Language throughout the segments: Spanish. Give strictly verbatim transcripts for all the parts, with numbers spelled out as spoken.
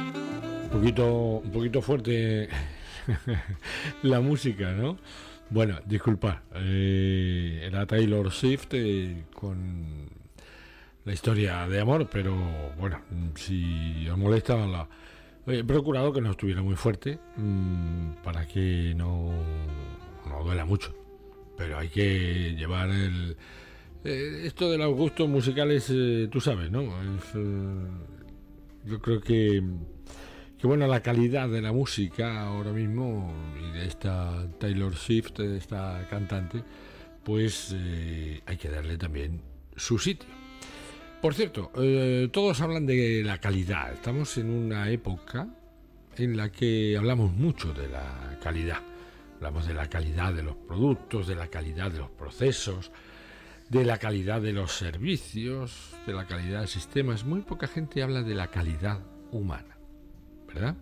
Un poquito, un poquito fuerte la música, ¿no? Bueno, disculpad, eh, era Taylor Swift eh, con la historia de amor, pero bueno, si os molesta, la, he procurado que no estuviera muy fuerte mmm, para que no, no duela mucho, pero hay que llevar el... Eh, esto de los gustos musicales, eh, tú sabes, ¿no? Es, eh, yo creo que... que bueno, la calidad de la música ahora mismo y de esta Taylor Swift, de esta cantante, pues eh, hay que darle también su sitio. Por cierto, eh, todos hablan de la calidad. Estamos en una época en la que hablamos mucho de la calidad. Hablamos de la calidad de los productos, de la calidad de los procesos, de la calidad de los servicios, de la calidad de sistemas. Muy poca gente habla de la calidad humana, ¿verdad?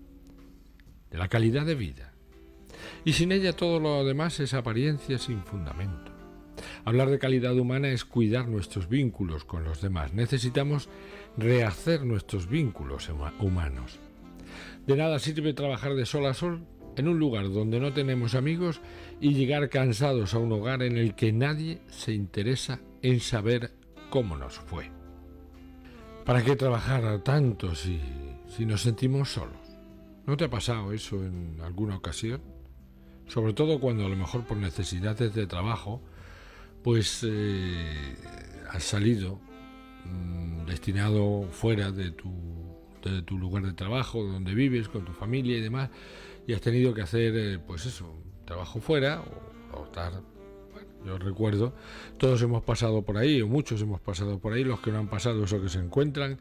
De la calidad de vida. Y sin ella todo lo demás es apariencia sin fundamento. Hablar de calidad humana es cuidar nuestros vínculos con los demás. Necesitamos rehacer nuestros vínculos humanos. De nada sirve trabajar de sol a sol en un lugar donde no tenemos amigos y llegar cansados a un hogar en el que nadie se interesa en saber cómo nos fue. ¿Para qué trabajar tanto si, si nos sentimos solos? ¿No te ha pasado eso en alguna ocasión? Sobre todo cuando a lo mejor por necesidades de trabajo pues eh, has salido mmm, destinado fuera de tu, de tu lugar de trabajo, donde vives, con tu familia y demás, y has tenido que hacer, eh, pues eso, un trabajo fuera, o, o estar, bueno, yo recuerdo, todos hemos pasado por ahí, o muchos hemos pasado por ahí, los que no han pasado, eso que se encuentran,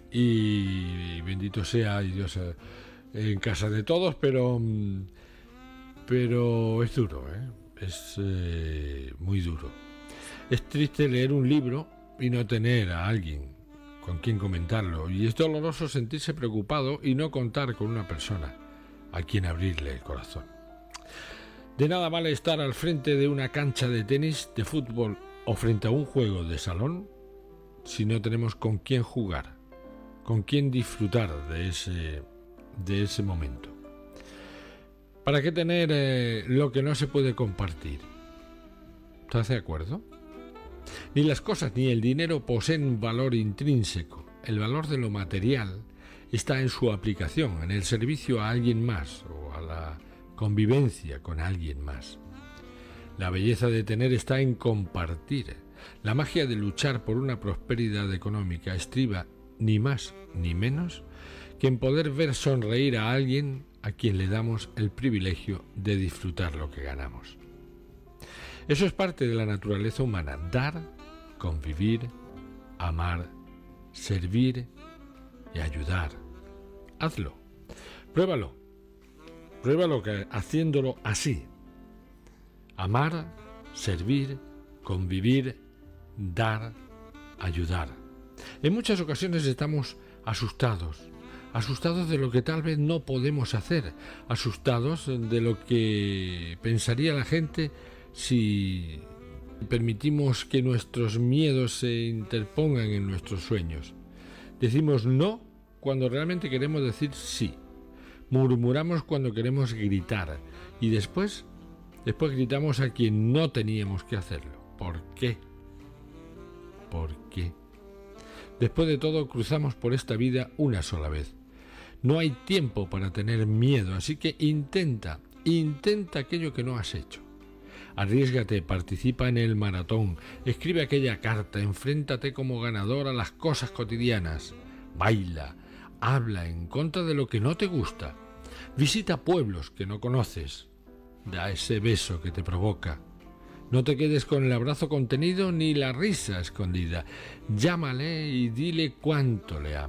y bendito sea y Dios eh, en casa de todos, pero, pero es duro, ¿eh? Es eh, muy duro. Es triste leer un libro y no tener a alguien con quien comentarlo, y es doloroso sentirse preocupado y no contar con una persona a quien abrirle el corazón. De nada vale estar al frente de una cancha de tenis, de fútbol o frente a un juego de salón si no tenemos con quién jugar, con quién disfrutar de ese, de ese momento. ¿Para qué tener eh, lo que no se puede compartir? ¿Estás de acuerdo? Ni las cosas ni el dinero poseen valor intrínseco. El valor de lo material está en su aplicación, en el servicio a alguien más o a la convivencia con alguien más. La belleza de tener está en compartir. La magia de luchar por una prosperidad económica estriba ni más ni menos que en poder ver sonreír a alguien a quien le damos el privilegio de disfrutar lo que ganamos. Eso es parte de la naturaleza humana: dar, convivir, amar, servir y ayudar. Hazlo, pruébalo, pruébalo que haciéndolo así: amar, servir, convivir, dar, ayudar. En muchas ocasiones estamos asustados, asustados de lo que tal vez no podemos hacer, asustados de lo que pensaría la gente si permitimos que nuestros miedos se interpongan en nuestros sueños. Decimos no cuando realmente queremos decir sí. Murmuramos cuando queremos gritar. Y después, después gritamos a quien no teníamos que hacerlo. ¿Por qué? ¿Por qué? Después de todo, cruzamos por esta vida una sola vez. No hay tiempo para tener miedo, así que intenta, intenta aquello que no has hecho. Arriésgate, participa en el maratón, escribe aquella carta, enfréntate como ganador a las cosas cotidianas, baila, habla en contra de lo que no te gusta, visita pueblos que no conoces, da ese beso que te provoca. No te quedes con el abrazo contenido ni la risa escondida, llámale y dile cuánto le amas.